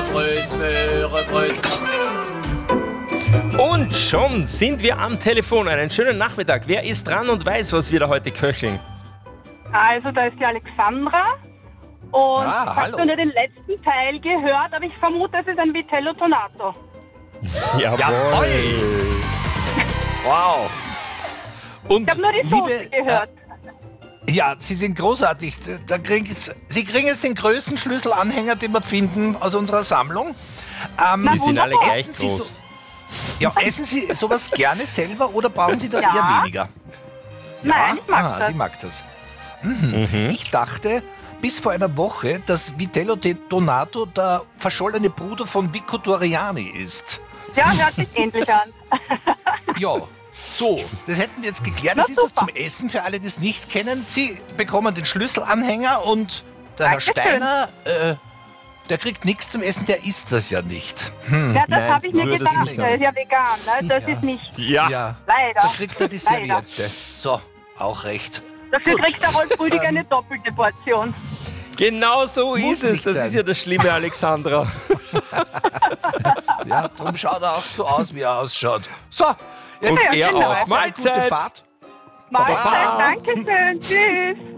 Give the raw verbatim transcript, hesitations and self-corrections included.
Bröt, Möhre, Bröt. Und schon sind wir am Telefon. Einen schönen Nachmittag. Wer ist dran und weiß, was wir da heute köcheln? Also, da ist die Alexandra. Und Ah, ich habe hallo. noch nicht den letzten Teil gehört, aber ich vermute, es ist ein Vitello Tonato. Jawohl. Wow. Und Ich habe nur die Soße liebe, gehört. Äh, ja, Sie sind großartig. Da kriegen jetzt, Sie kriegen jetzt den größten Schlüsselanhänger, den wir finden aus unserer Sammlung. Ähm, Die sind alle gleich essen Sie groß. So, ja, essen Sie sowas gerne selber oder brauchen Sie das Ja. eher weniger? Nein, ich mag ah, das. Sie mag das. Mhm. Ich dachte bis vor einer Woche, dass Vitello Tonato der verschollene Bruder von Vico Doriani ist. Ja, hört sich ähnlich an. Ja, so, das hätten wir jetzt geklärt. Das Na, ist was super. zum Essen für alle, die es nicht kennen. Sie bekommen den Schlüsselanhänger und der Herr Dankeschön. Steiner, äh, der kriegt nichts zum Essen, der isst das ja nicht. Hm. Ja, das Nein, habe ich mir würde das gedacht. nicht Der ist ja vegan, ne? Das Ja. ist nicht. Ja. Ja, Leider. da kriegt er die Leider. Serviette. So, auch recht. Dafür Gut. kriegt der Rolf Rüdiger eine doppelte Portion. Genau so Muss ist es. nicht Das sein. ist ja das Schlimme, Alexandra. Ja, darum schaut er auch so aus, wie er ausschaut. So, jetzt Und Ja, er genau. auch. weiter. Gute Mahlzeit. Fahrt. Mahlzeit, Baba. danke schön. Tschüss.